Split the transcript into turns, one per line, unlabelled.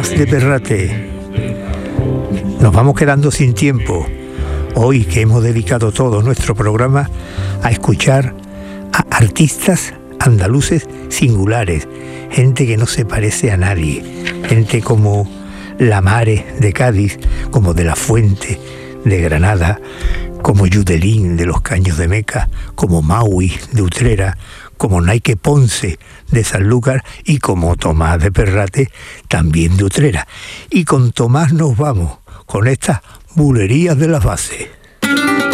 Tomás de Perrate. Nos vamos quedando sin tiempo. Hoy que hemos dedicado todo nuestro programa a escuchar a artistas andaluces singulares, gente que no se parece a nadie, gente como La Mare de Cádiz, como De la Fuente de Granada, como Yudelín de los Caños de Meca, como Maui de Utrera, como Naique Ponce de Sanlúcar y como Tomás de Perrate también de Utrera. Y con Tomás nos vamos, con estas bulerías de las bases.